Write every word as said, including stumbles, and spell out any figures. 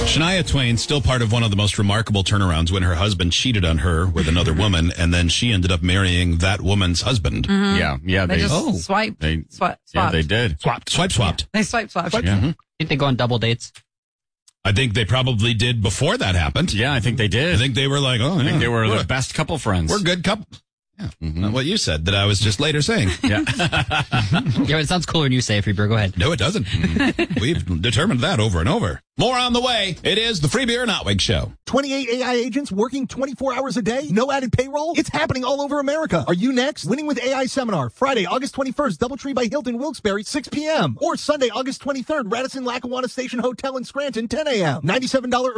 Shania Twain, still part of one of the most remarkable turnarounds when her husband cheated on her with another woman, and then she ended up marrying that woman's husband. Mm-hmm. Yeah, yeah. They, They, just oh. swiped. they, Swi- yeah, swapped. they did. Swapped. Swipe swapped. They swipe swapped. Yeah. Mm-hmm. Think they go on double dates? I think they probably did before that happened. Yeah, I think they did. I think they were like, oh, I yeah, think they were we're, the best couple friends. we're good couple. Yeah, Mm-hmm. not what you said that I was just later saying. Yeah. Yeah, but it sounds cooler when you say it, Freebird. Go ahead. No, it doesn't. We've determined that over and over. More on the way. It is the Free Beer and Outwig Show. twenty-eight A I agents working twenty-four hours a day? No added payroll? It's happening all over America. Are you next? Winning with A I Seminar, Friday, August twenty-first, Doubletree by Hilton, Wilkes-Barre, six p.m. Or Sunday, August twenty-third, Radisson Lackawanna Station Hotel in Scranton, ten a.m. ninety-seven dollars